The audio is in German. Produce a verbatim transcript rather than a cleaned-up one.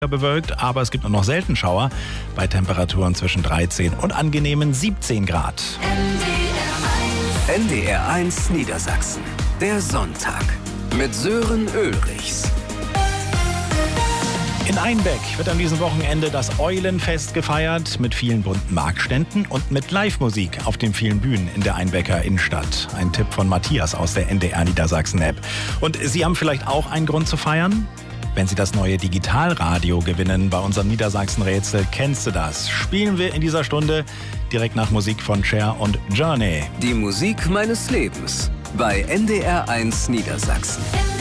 bewölkt, aber es gibt nur noch selten Schauer bei Temperaturen zwischen dreizehn und angenehmen siebzehn Grad. N D R eins Niedersachsen. Der Sonntag mit Sören Ulrichs. In Einbeck wird an diesem Wochenende das Eulenfest gefeiert mit vielen bunten Marktständen und mit Live-Musik auf den vielen Bühnen in der Einbecker Innenstadt. Ein Tipp von Matthias aus der N D R Niedersachsen-App. Und Sie haben vielleicht auch einen Grund zu feiern? Wenn Sie das neue Digitalradio gewinnen bei unserem Niedersachsen-Rätsel, kennst du das? Spielen wir in dieser Stunde direkt nach Musik von Cher und Journey. Die Musik meines Lebens bei N D R eins Niedersachsen.